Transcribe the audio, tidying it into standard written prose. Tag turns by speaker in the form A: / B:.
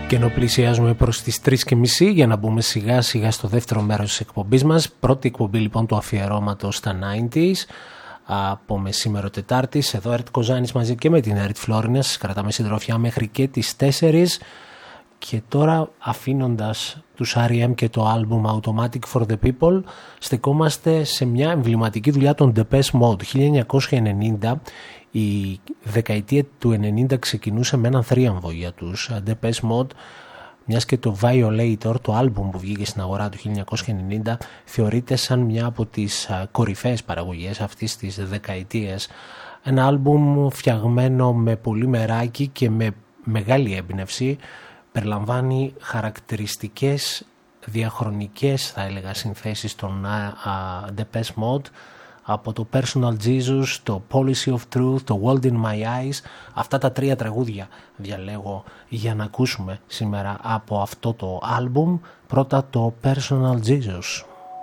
A: Και ενώ πλησιάζουμε προς τις 3:30 για να μπούμε σιγά σιγά στο δεύτερο μέρος της εκπομπής μας. Πρώτη εκπομπή λοιπόν του αφιερώματος στα 90s από μεσήμερο Τετάρτης. Εδώ Ερτ Κοζάνης μαζί και με την Ερτ Φλόρινας. Σας κρατάμε συντροφιά μέχρι και τις 4. Και τώρα, αφήνοντας τους R.E.M. και το άλμπουμ Automatic for the People, στεκόμαστε σε μια εμβληματική δουλειά των Depeche Mode. 1990, η δεκαετία του 90 ξεκινούσε με έναν θρίαμβο για τους Depeche Mode, μιας και το Violator, το άλμπουμ που βγήκε στην αγορά του 1990, θεωρείται σαν μια από τις κορυφαίες παραγωγές αυτής της δεκαετίας. Ένα άλμπουμ φτιαγμένο με πολύ μεράκι και με μεγάλη έμπνευση. Περιλαμβάνει χαρακτηριστικές διαχρονικές, θα έλεγα, συνθέσεις των Depeche Mode, από το Personal Jesus, το Policy of Truth, το World in My Eyes. Αυτά τα 3 τραγούδια διαλέγω για να ακούσουμε σήμερα από αυτό το άλμπουμ. Πρώτα το Personal Jesus.